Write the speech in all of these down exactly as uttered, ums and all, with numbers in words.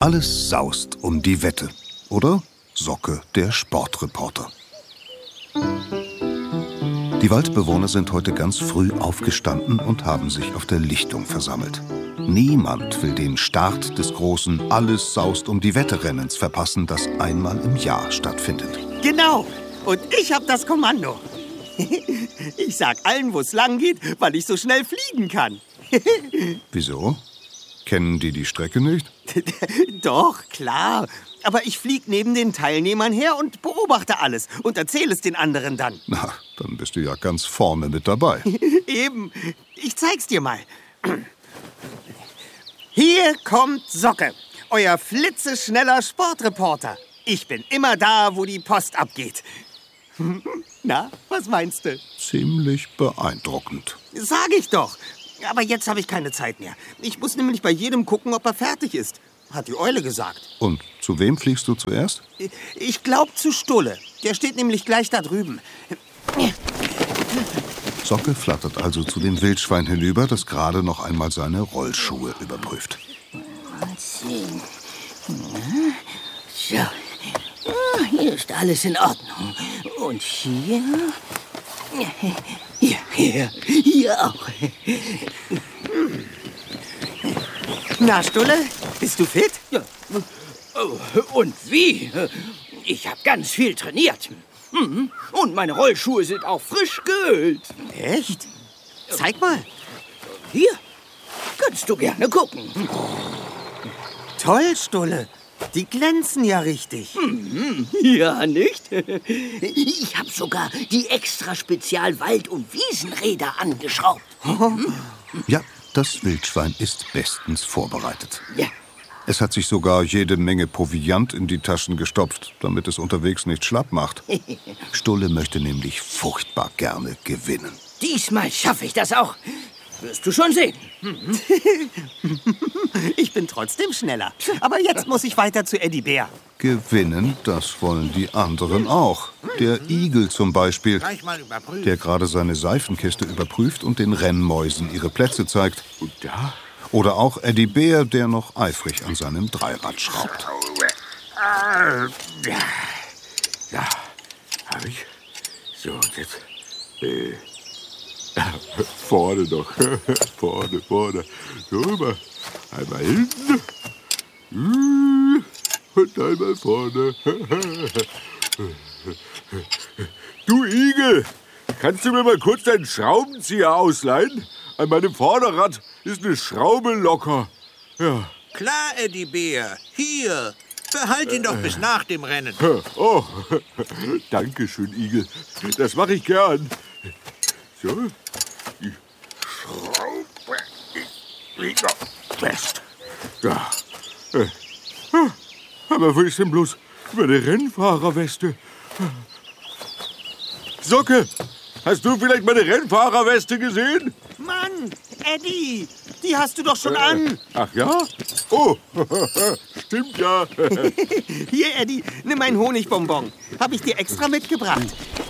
Alles saust um die Wette. Oder Socke, der Sportreporter. Die Waldbewohner sind heute ganz früh aufgestanden und haben sich auf der Lichtung versammelt. Niemand will den Start des großen Alles saust um die Wette-Rennens verpassen, das einmal im Jahr stattfindet. Genau, und ich hab das Kommando. Ich sag allen, wo es lang geht, weil ich so schnell fliegen kann. Wieso? Kennen die die Strecke nicht? Doch, klar. Aber ich flieg neben den Teilnehmern her und beobachte alles und erzähle es den anderen dann. Na, dann bist du ja ganz vorne mit dabei. Eben. Ich zeig's dir mal. Hier kommt Socke, euer flitzeschneller Sportreporter. Ich bin immer da, wo die Post abgeht. Na, was meinst du? Ziemlich beeindruckend. Sag ich doch. Aber jetzt habe ich keine Zeit mehr. Ich muss nämlich bei jedem gucken, ob er fertig ist. Hat die Eule gesagt. Und zu wem fliegst du zuerst? Ich glaube zu Stulle. Der steht nämlich gleich da drüben. Socke flattert also zu dem Wildschwein hinüber, das gerade noch einmal seine Rollschuhe überprüft. Mal sehen. So. Hier ist alles in Ordnung. Und hier... Hier, hier, hier auch. Na, Stulle, bist du fit? Ja. Und wie? Ich habe ganz viel trainiert. Und meine Rollschuhe sind auch frisch geölt. Echt? Zeig mal. Hier, kannst du gerne gucken. Toll, Stulle. Die glänzen ja richtig. Mhm. Ja, nicht? Ich habe sogar die extra Spezial-Wald- und Wiesenräder angeschraubt. Ja, das Wildschwein ist bestens vorbereitet. Ja. Es hat sich sogar jede Menge Proviant in die Taschen gestopft, damit es unterwegs nicht schlapp macht. Stulle möchte nämlich furchtbar gerne gewinnen. Diesmal schaffe ich das auch. Wirst du schon sehen. Ich bin trotzdem schneller. Aber jetzt muss ich weiter zu Eddie Bär. Gewinnen, das wollen die anderen auch. Der Igel zum Beispiel, der gerade seine Seifenkiste überprüft und den Rennmäusen ihre Plätze zeigt. Und da? Oder auch Eddie Bär, der noch eifrig an seinem Dreirad schraubt. Ja, ja, habe ich. So, jetzt... Äh, vorne noch. vorne, vorne. So, mal. Einmal hinten. Und einmal vorne. Du Igel, kannst du mir mal kurz deinen Schraubenzieher ausleihen? An meinem Vorderrad ist eine Schraube locker. Ja. Klar, Eddie Bär. Hier. Behalt ihn doch bis nach dem Rennen. Oh, danke schön, Igel. Das mache ich gern. So, die Schraube ist wieder fest. Da. Aber wo ist denn bloß meine Rennfahrerweste? Socke, hast du vielleicht meine Rennfahrerweste gesehen? Mann, Eddie, die hast du doch schon an. Ach ja? Oh, stimmt ja. Hier, Eddie, nimm ein Honigbonbon. Hab ich dir extra mitgebracht.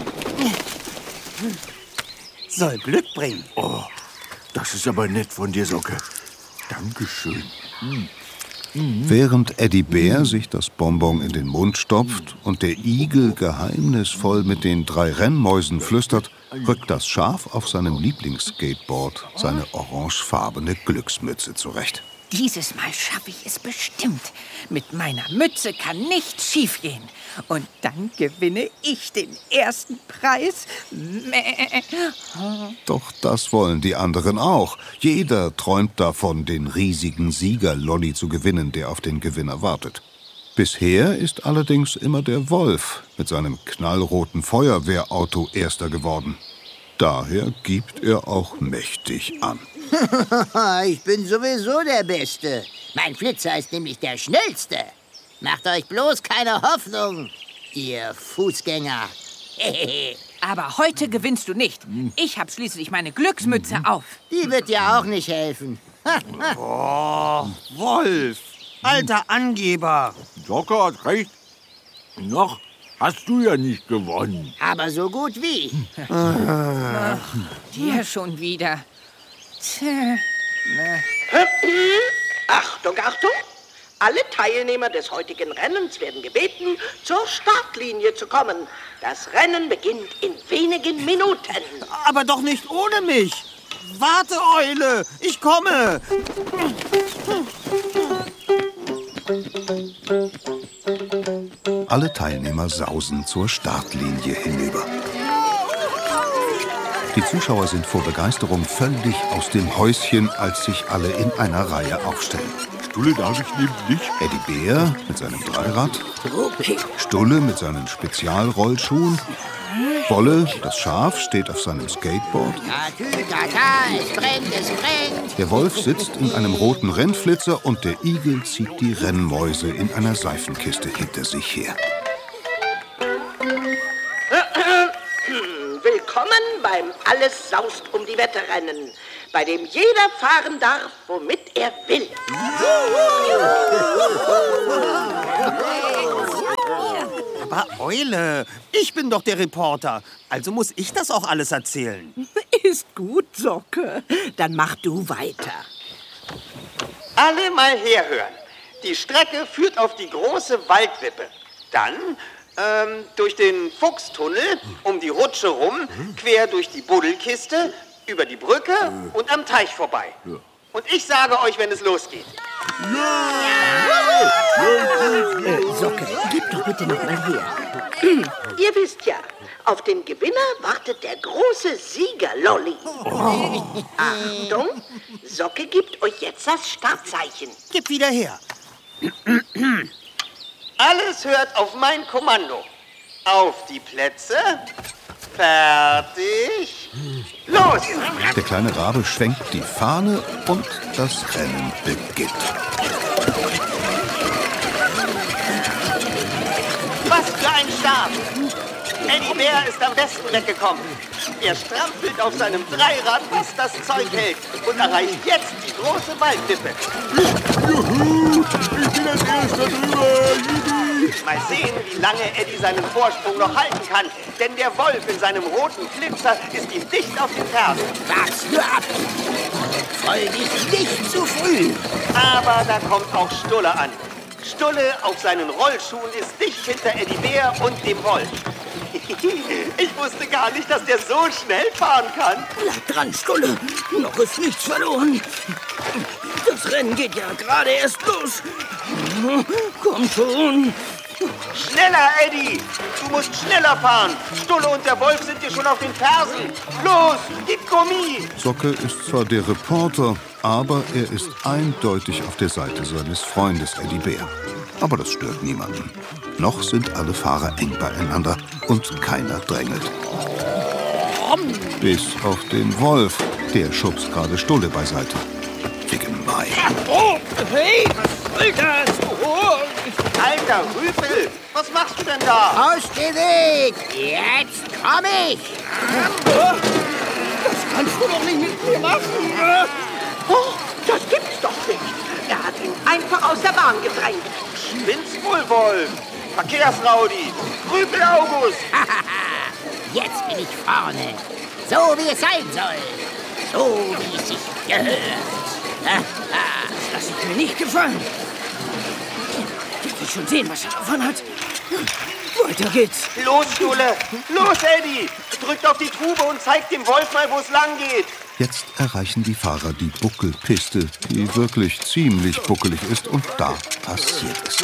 Soll Glück bringen. Oh, das ist aber nett von dir, Socke. Dankeschön. Hm. Während Eddie Bär sich das Bonbon in den Mund stopft und der Igel geheimnisvoll mit den drei Rennmäusen flüstert, rückt das Schaf auf seinem Lieblingsskateboard seine orangefarbene Glücksmütze zurecht. Dieses Mal schaffe ich es bestimmt. Mit meiner Mütze kann nichts schiefgehen. Und dann gewinne ich den ersten Preis. Mäh. Doch das wollen die anderen auch. Jeder träumt davon, den riesigen Siegerlolli zu gewinnen, der auf den Gewinner wartet. Bisher ist allerdings immer der Wolf mit seinem knallroten Feuerwehrauto Erster geworden. Daher gibt er auch mächtig an. Ich bin sowieso der Beste. Mein Flitzer ist nämlich der Schnellste. Macht euch bloß keine Hoffnung, ihr Fußgänger. Aber heute gewinnst du nicht. Ich habe schließlich meine Glücksmütze auf. Die wird dir auch nicht helfen. Oh, Wolf, alter Angeber. Socke hat recht. Noch hast du ja nicht gewonnen. Aber so gut wie. Ach, der schon wieder. Tja. Achtung, Achtung! Alle Teilnehmer des heutigen Rennens werden gebeten, zur Startlinie zu kommen. Das Rennen beginnt in wenigen Minuten. Aber doch nicht ohne mich. Warte, Eule, ich komme. Alle Teilnehmer sausen zur Startlinie hinüber. Die Zuschauer sind vor Begeisterung völlig aus dem Häuschen, als sich alle in einer Reihe aufstellen. Stulle, darf ich neben dich? Eddie Bär mit seinem Dreirad, Okay. Stulle mit seinen Spezialrollschuhen, Wolle, das Schaf, steht auf seinem Skateboard, Tatü, tata, es brennt, es brennt. der Wolf sitzt in einem roten Rennflitzer und der Igel zieht die Rennmäuse in einer Seifenkiste hinter sich her. Willkommen beim Alles saust um die Wette Rennen, bei dem jeder fahren darf, womit er will. Aber Eule, ich bin doch der Reporter. Also muss ich das auch alles erzählen. Ist gut, Socke. Dann mach du weiter. Alle mal herhören. Die Strecke führt auf die große Waldwippe. Dann ähm, durch den Fuchstunnel, um die Rutsche rum, quer durch die Buddelkiste, über die Brücke und am Teich vorbei. Und ich sage euch, wenn es losgeht. Äh, Socke, gib doch bitte noch mal her. Ihr wisst ja, auf den Gewinner wartet der große Siegerlolli. Achtung, Socke gibt euch jetzt das Startzeichen. Gib wieder her. Alles hört auf mein Kommando. Auf die Plätze. Fertig. Los! Der kleine Rabe schwenkt die Fahne und das Rennen beginnt. Was für ein Start! Eddie Bär ist am besten weggekommen. Er strampelt auf seinem Dreirad, was das Zeug hält, und erreicht jetzt die große Waldwippe. Juhu! Ich bin als Erster drüber! Juhu! Mal sehen, wie lange Eddie seinen Vorsprung noch halten kann, denn der Wolf in seinem roten Flitzer ist ihm dicht auf den Fersen. Wachst du ab. Freu dich nicht zu früh. Aber da kommt auch Stulle an. Stulle auf seinen Rollschuhen ist dicht hinter Eddie Bär und dem Wolf. Ich wusste gar nicht, dass der so schnell fahren kann. Bleib dran, Stulle. Noch ist nichts verloren. Das Rennen geht ja gerade erst los. Komm schon. Schneller, Eddie! Du musst schneller fahren. Stulle und der Wolf sind dir schon auf den Fersen. Los, gib Gummi! Socke ist zwar der Reporter, aber er ist eindeutig auf der Seite seines Freundes Eddie Bär. Aber das stört niemanden. Noch sind alle Fahrer eng beieinander und keiner drängelt. Bis auf den Wolf. Der schubst gerade Stulle beiseite. Wie gemein. Oh, hey, was soll das? Oh. Alter Rüpel, was machst du denn da? Aus dem Weg. Jetzt komm ich. Das kannst du doch nicht mit mir machen. Oh, das gibt's doch nicht. Er hat ihn einfach aus der Bahn gedrängt. Spinnst wohl, Wolf. Verkehrsraudi. Rüpel August. Jetzt bin ich vorne. So wie es sein soll. So wie es sich gehört. Das ist mir nicht gefallen. Ich will schon sehen, was er davon hat. Weiter geht's. Los, Stulle. Los, Eddie. Drückt auf die Trube und zeigt dem Wolf mal, wo es lang geht. Jetzt erreichen die Fahrer die Buckelpiste, die wirklich ziemlich buckelig ist, und da passiert es.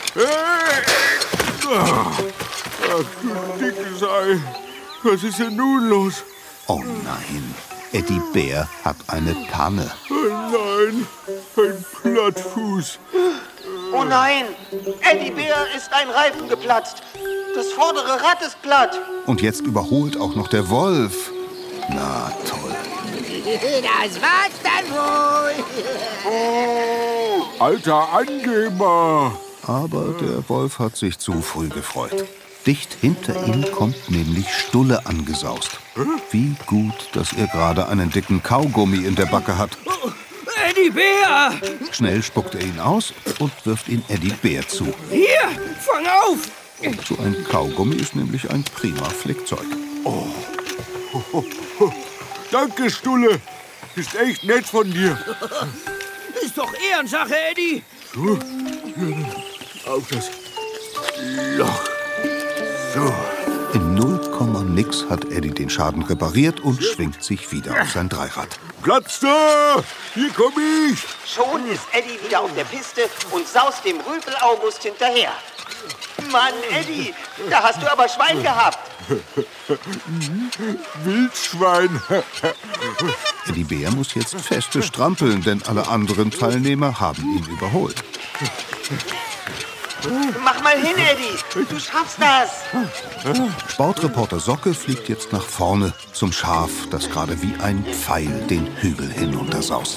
Ach, du dickes Ei. Was ist denn nun los? Oh nein, Eddie Bär hat eine Panne. Oh nein, ein Plattfuß. Oh nein, Eddie Bär ist ein Reifen geplatzt. Das vordere Rad ist platt. Und jetzt überholt auch noch der Wolf. Na toll. Das war's dann wohl. Oh, alter Angeber. Aber der Wolf hat sich zu früh gefreut. Dicht hinter ihm kommt nämlich Stulle angesaust. Wie gut, dass er gerade einen dicken Kaugummi in der Backe hat. Oh, Eddie Bär! Schnell spuckt er ihn aus und wirft ihn Eddie Bär zu. Hier, fang auf! So ein Kaugummi ist nämlich ein prima Flickzeug. Oh. Oh, oh. Danke, Stulle. Ist echt nett von dir. Ist doch Ehrensache, Eddie. Du, Auf das Loch. So. In null Komma nix hat Eddie den Schaden repariert und schwingt sich wieder auf sein Dreirad. Platz da! Hier komm ich! Schon ist Eddie wieder auf der Piste und saust dem Rüpel August hinterher. Mann, Eddie, da hast du aber Schwein gehabt. Wildschwein. Eddie Bär muss jetzt feste strampeln, denn alle anderen Teilnehmer haben ihn überholt. Mach mal hin, Eddie. Du schaffst das. Sportreporter Socke fliegt jetzt nach vorne zum Schaf, das gerade wie ein Pfeil den Hügel hinuntersaust.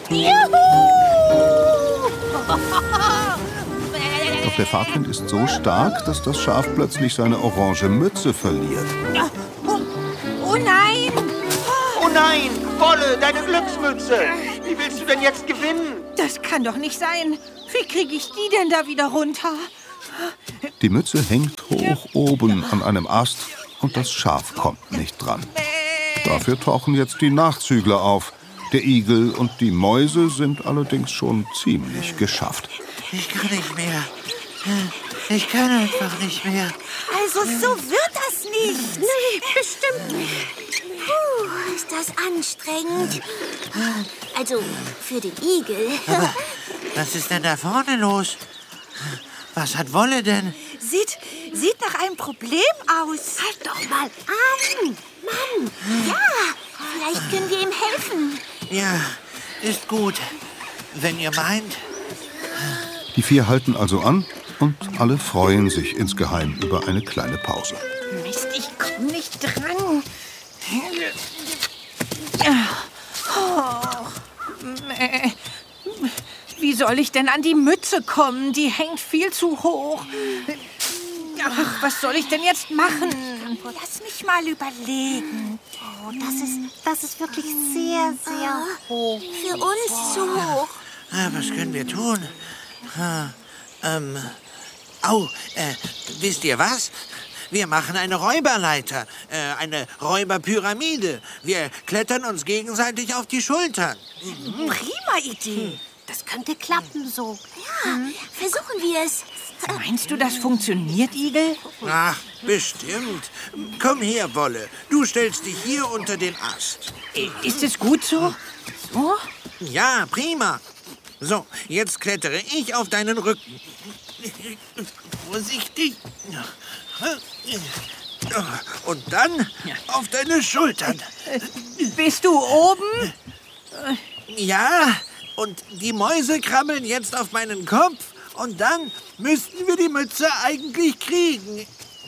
Doch der Fahrtwind ist so stark, dass das Schaf plötzlich seine orange Mütze verliert. Oh, oh nein! Oh nein, Wolle, deine Glücksmütze. Wie willst du denn jetzt gewinnen? Das kann doch nicht sein. Wie kriege ich die denn da wieder runter? Die Mütze hängt hoch oben an einem Ast und das Schaf kommt nicht dran. Dafür tauchen jetzt die Nachzügler auf. Der Igel und die Mäuse sind allerdings schon ziemlich geschafft. Ich kann nicht mehr. Ich kann einfach nicht mehr. Also so wird das nicht. Nee, bestimmt nicht. Puh, ist das anstrengend. Also für den Igel. Aber was ist denn da vorne los? Was hat Wolle denn? Sieht, sieht nach einem Problem aus. Halt doch mal an. Mann, ja, vielleicht können wir ihm helfen. Ja, ist gut, wenn ihr meint. Die vier halten also an und alle freuen sich insgeheim über eine kleine Pause. Mist, ich komm nicht dran. Oh. Wie soll ich denn an die Mütze kommen? Die hängt viel zu hoch. Ach, was soll ich denn jetzt machen? Lass mich mal überlegen. Oh, das ist, das ist wirklich sehr, sehr hoch. Für uns zu hoch. Ah, was können wir tun? Ah, ähm, au, äh, wisst ihr was? Wir machen eine Räuberleiter, äh, eine Räuberpyramide. Wir klettern uns gegenseitig auf die Schultern. Mhm. Prima Idee. Das könnte klappen so. Ja, mhm. Versuchen wir es. Meinst du, das funktioniert, Igel? Ach, bestimmt. Komm her, Wolle. Du stellst dich hier unter den Ast. Ist es gut so? So? Ja, prima. So, jetzt klettere ich auf deinen Rücken. Vorsichtig. Und dann auf deine Schultern. Bist du oben? Ja, und die Mäuse krabbeln jetzt auf meinen Kopf. Und dann müssten wir die Mütze eigentlich kriegen.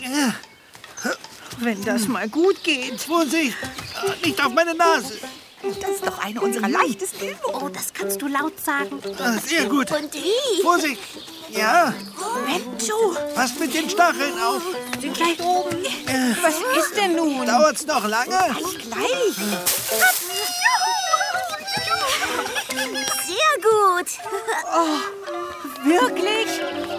Wenn das mal gut geht. Vorsicht, nicht auf meine Nase. Das ist doch eine unserer leichtesten Übungen. Oh, das kannst du laut sagen. Ah, sehr gut. Und wie? Vorsicht. Ja. Mensch, passt mit den Stacheln auf. Sind gleich oben. Äh, Was ist denn nun? Dauert's noch lange? Gleich, gleich. Sehr gut. Oh, wirklich?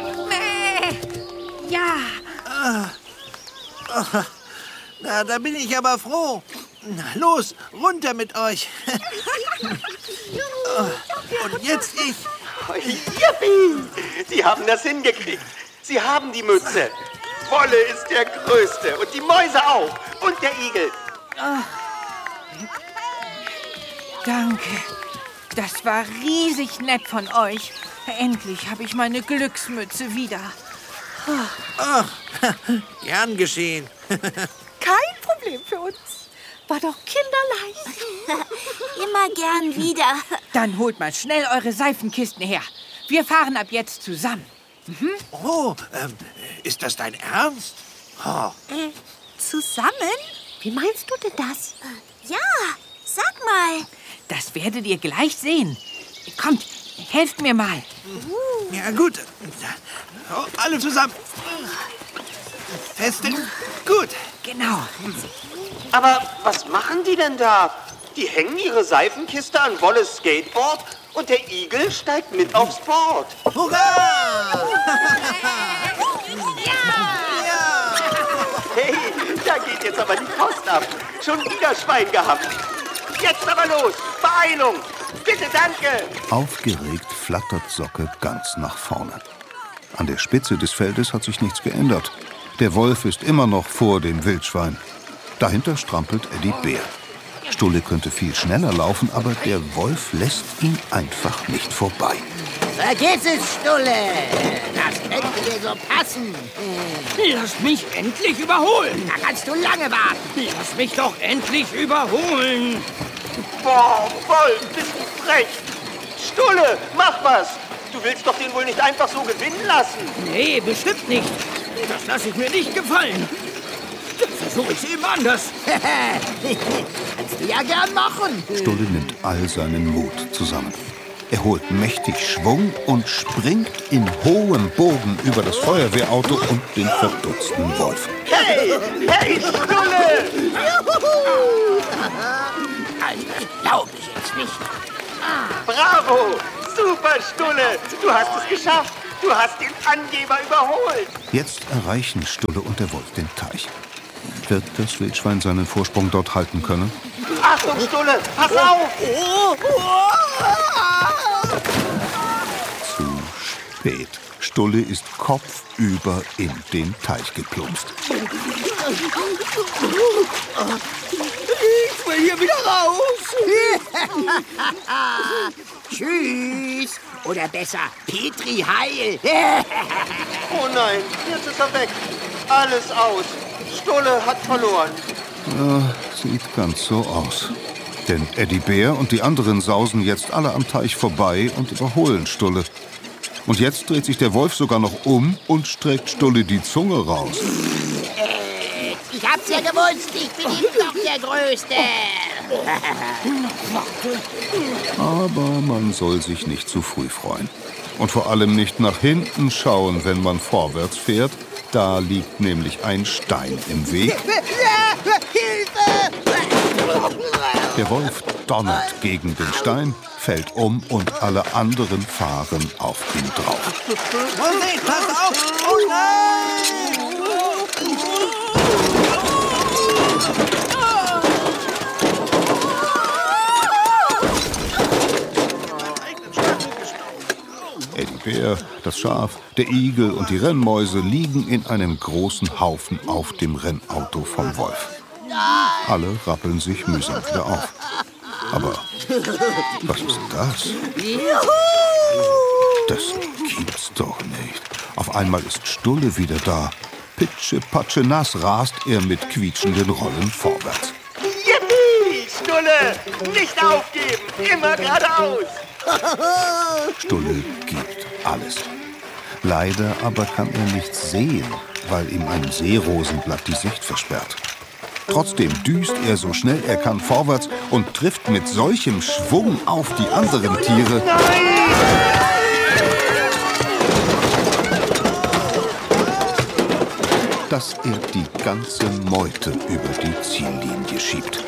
Nee. Ja. Ah. Oh. Na, da bin ich aber froh. Na, los, runter mit euch. Und jetzt ich. Yippie! Sie haben das hingekriegt. Sie haben die Mütze. Wolle ist der Größte und die Mäuse auch. Und der Igel. Oh. Danke. Das war riesig nett von euch. Endlich habe ich meine Glücksmütze wieder. Oh. Oh. Gern geschehen. Kein Problem für uns. War doch kinderleicht. Immer gern wieder. Dann holt mal schnell eure Seifenkisten her. Wir fahren ab jetzt zusammen. Mhm. Oh, ähm, ist das dein Ernst? Oh. Äh, zusammen? Wie meinst du denn das? Ja, sag mal. Das werdet ihr gleich sehen. Kommt, helft mir mal. Uh. Ja, gut. Oh, alle zusammen. Feste. Gut. Genau. Aber was machen die denn da? Die hängen ihre Seifenkiste an Wolles Skateboard und der Igel steigt mit aufs Board. Hurra! Ja! Hey, da geht jetzt aber die Post ab. Schon wieder Schwein gehabt. Jetzt aber los. Beeilung. Bitte, danke. Aufgeregt flattert Socke ganz nach vorne. An der Spitze des Feldes hat sich nichts geändert. Der Wolf ist immer noch vor dem Wildschwein. Dahinter strampelt Eddie Bär. Stulle könnte viel schneller laufen, aber der Wolf lässt ihn einfach nicht vorbei. Vergiss es, Stulle. Das könnte dir so passen. Lass mich endlich überholen. Da kannst du lange warten. Lass mich doch endlich überholen. Boah, Wolf, bist du frech. Stulle, mach was. Du willst doch den wohl nicht einfach so gewinnen lassen. Nee, bestimmt nicht. Das lasse ich mir nicht gefallen. Dann versuche ich es eben anders. Kannst du ja gern machen. Stulle nimmt all seinen Mut zusammen. Er holt mächtig Schwung und springt in hohem Bogen über das Feuerwehrauto und den verdutzten Wolf. Hey, hey, Stulle! Also, glaube ich jetzt nicht. Bravo! Super, Stulle! Du hast es geschafft! Du hast den Angeber überholt! Jetzt erreichen Stulle und der Wolf den Teich. Wird das Wildschwein seinen Vorsprung dort halten können? Achtung, Stulle! Pass auf! Zu spät. Stulle ist kopfüber in den Teich geplumpst. Ich will hier wieder raus. Tschüss. Oder besser, Petri heil. Oh nein, jetzt ist er weg. Alles aus. Stulle hat verloren. Ja, sieht ganz so aus. Denn Eddie Bär und die anderen sausen jetzt alle am Teich vorbei und überholen Stulle. Und jetzt dreht sich der Wolf sogar noch um und streckt Stulle die Zunge raus. Äh, ich hab's ja gewusst, ich bin eben noch der Größte. Aber man soll sich nicht zu früh freuen. Und vor allem nicht nach hinten schauen, wenn man vorwärts fährt. Da liegt nämlich ein Stein im Weg. Der Wolf donnert gegen den Stein, fällt um und alle anderen fahren auf ihn drauf. Vorsicht, pass auf! Oh nein! Eddie Bär, das Schaf, der Igel und die Rennmäuse liegen in einem großen Haufen auf dem Rennauto vom Wolf. Alle rappeln sich mühsam wieder auf. Aber was ist das? Das gibt's doch nicht. Auf einmal ist Stulle wieder da. Pitsche-patsche nass rast er mit quietschenden Rollen vorwärts. Yippie! Stulle! Nicht aufgeben! Immer geradeaus! Stulle gibt alles. Leider aber kann er nichts sehen, weil ihm ein Seerosenblatt die Sicht versperrt. Trotzdem düst er so schnell er kann vorwärts und trifft mit solchem Schwung auf die anderen Tiere, dass er die ganze Meute über die Ziellinie schiebt.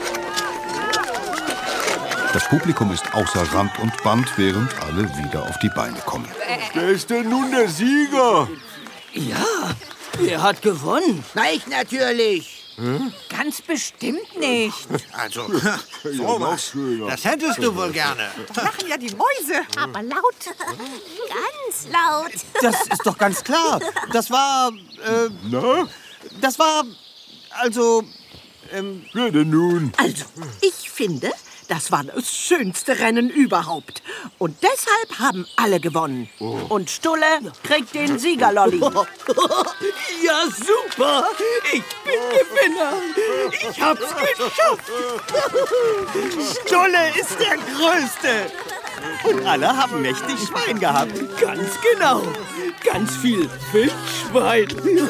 Das Publikum ist außer Rand und Band, während alle wieder auf die Beine kommen. Wer ist denn nun der Sieger? Ja, er hat gewonnen. Na, ich natürlich. Hm? Ganz bestimmt nicht. Also, sowas. Das hättest du wohl gerne. Lachen ja die Mäuse. Aber laut. Ganz laut. Das ist doch ganz klar. Das war, äh, Na? das war, also, ähm... Wer denn nun? Also, ich finde, das war das schönste Rennen überhaupt. Und deshalb haben alle gewonnen. Oh. Und Stulle kriegt den Siegerlolli. Ja, super. Ich bin Gewinner. Ich hab's geschafft. Stulle ist der Größte. Und alle haben mächtig Schwein gehabt. Ganz genau. Ganz viel Fischschwein.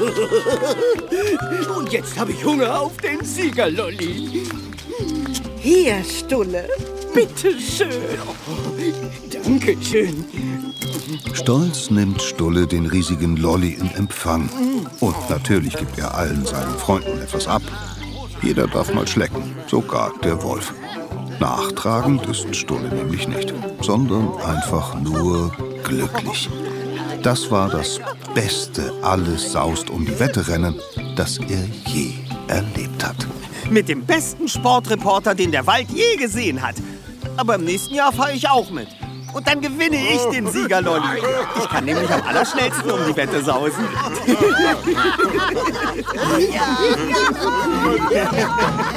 Und jetzt habe ich Hunger auf den Siegerlolli. Hier, Stulle. Bitte schön. Oh, danke schön. Stolz nimmt Stulle den riesigen Lolli in Empfang. Und natürlich gibt er allen seinen Freunden etwas ab. Jeder darf mal schlecken, sogar der Wolf. Nachtragend ist Stulle nämlich nicht, sondern einfach nur glücklich. Das war das beste Alles saust um die Wette Rennen, das er je erlebt hat. Mit dem besten Sportreporter, den der Wald je gesehen hat. Aber im nächsten Jahr fahre ich auch mit. Und dann gewinne ich den Siegerlolli. Ich kann nämlich am allerschnellsten um die Wette sausen. Ja.